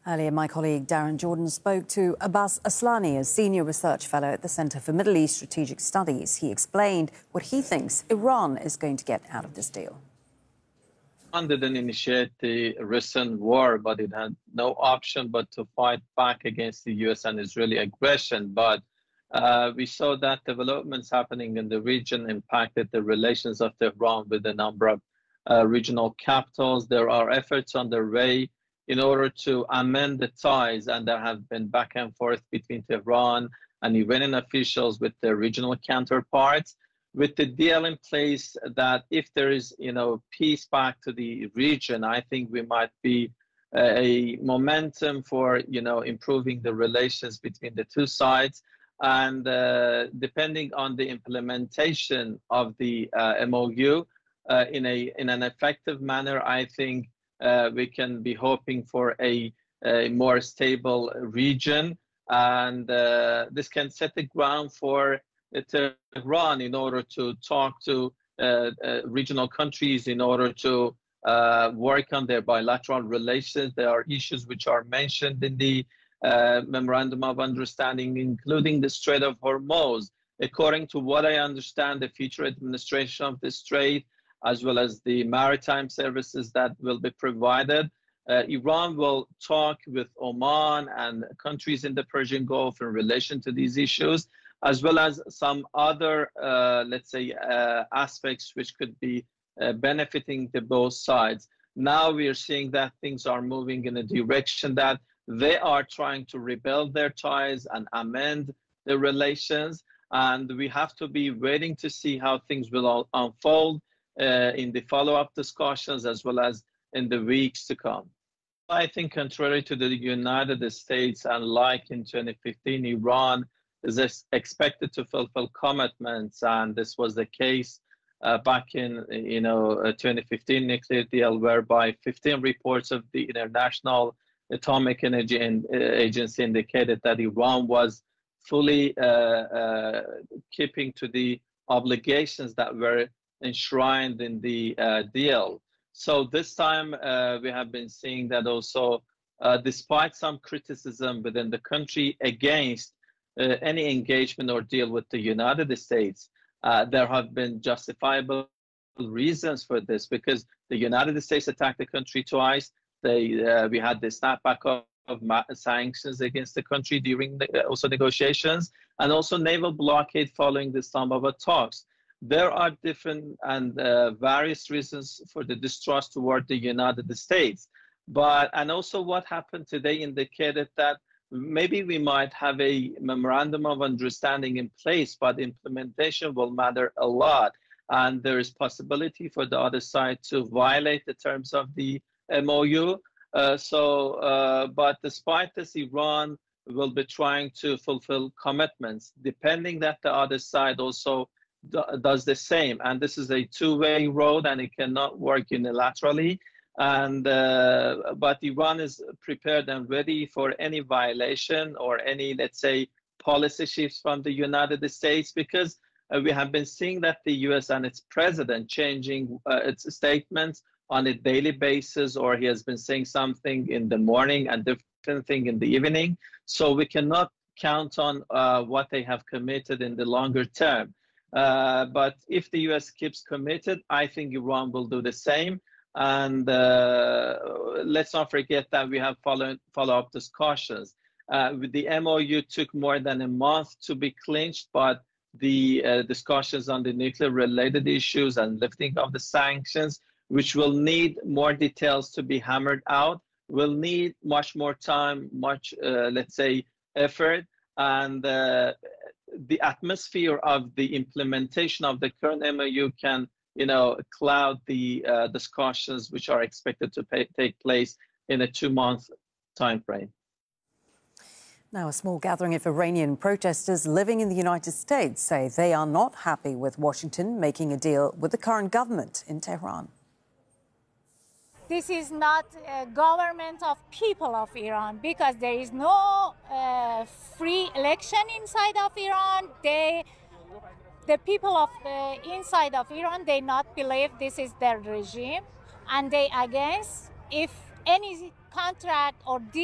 Earlier, my colleague Darren Jordan spoke to Abbas Aslani, a senior research fellow at the Centre for Middle East Strategic Studies. He explained what he thinks Iran is going to get out of this deal. Iran didn't initiate the recent war, but it had no option but to fight back against the U.S. and Israeli aggression. But we saw that developments happening in the region impacted the relations of Tehran with a number of regional capitals. There are efforts underway in order to amend the ties, and there have been back and forth between Tehran and Iranian officials with their regional counterparts, with the deal in place that if there is, peace back to the region, I think we might be a momentum for, improving the relations between the two sides. And depending on the implementation of the MOU in an effective manner, I think we can be hoping for a more stable region, and this can set the ground for Tehran in order to talk to regional countries in order to work on their bilateral relations. There are issues which are mentioned in the Memorandum of Understanding, including the Strait of Hormuz. According to what I understand, the future administration of the Strait, as well as the maritime services that will be provided, Iran will talk with Oman and countries in the Persian Gulf in relation to these issues, as well as some other, aspects which could be benefiting the both sides. Now we are seeing that things are moving in a direction that they are trying to rebuild their ties and amend the relations, and we have to be waiting to see how things will all unfold in the follow-up discussions as well as in the weeks to come. I think contrary to the United States, unlike in 2015, Iran is expected to fulfill commitments, and this was the case back in 2015 nuclear deal, whereby 15 reports of the International Atomic Energy Agency indicated that Iran was fully keeping to the obligations that were enshrined in the deal. So this time we have been seeing that also, despite some criticism within the country against any engagement or deal with the United States, there have been justifiable reasons for this, because the United States attacked the country twice. We had the snapback of sanctions against the country during also negotiations, and also naval blockade following the Islamabad talks. There are different and various reasons for the distrust toward the United States. And also what happened today indicated that maybe we might have a memorandum of understanding in place, but implementation will matter a lot. And there is possibility for the other side to violate the terms of the MOU. But despite this, Iran will be trying to fulfill commitments, depending that the other side also does the same. And this is a two-way road, and it cannot work unilaterally. And but Iran is prepared and ready for any violation or any, policy shifts from the United States, because we have been seeing that the U.S. and its president changing its statements on a daily basis, or he has been saying something in the morning and different thing in the evening. So we cannot count on what they have committed in the longer term. But if the U.S. keeps committed, I think Iran will do the same. And let's not forget that we have follow-up discussions. The MOU took more than a month to be clinched, but the discussions on the nuclear-related issues and lifting of the sanctions, which will need more details to be hammered out, will need much more time, much, effort. And the atmosphere of the implementation of the current MOU can, cloud the discussions which are expected to take place in a 2-month time frame. Now, a small gathering of Iranian protesters living in the United States say they are not happy with Washington making a deal with the current government in Tehran. This is not a government of people of Iran, because there is no free election inside of Iran. The people of inside of Iran, they not believe this is their regime, and they against if any contract or deal